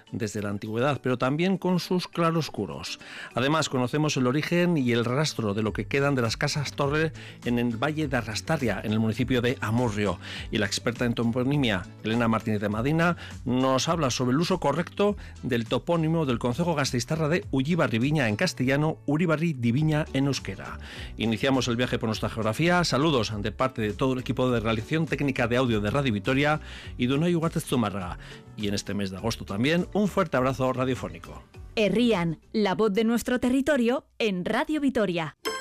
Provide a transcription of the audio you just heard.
desde la antigüedad, pero también con sus claroscuros. Además, conocemos el origen y el rastro de lo que quedan de las casas torre en el valle de Arrastaria, en el municipio de Amurrio. Y la experta en toponimia, Elena Martínez de Madina, nos habla sobre el uso correcto del topónimo del concejo gasteiztarra de Ullibarri-Viña en castellano, Uribarri-di-Viña en euskera. Iniciamos el viaje por nuestra geografía. Saludos de parte de todo el equipo de realización técnica de audio de Radio Vitoria y de Unai Ugarte Zumarraga. Y en este mes de agosto también, un fuerte abrazo radiofónico. Herrian, la voz de nuestro territorio en Radio Vitoria.